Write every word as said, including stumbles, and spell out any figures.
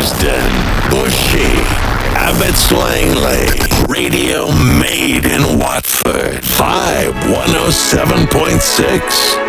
Marsden, Bushy, Abbots Langley, Radio Made in Watford, Vibe one oh seven point six.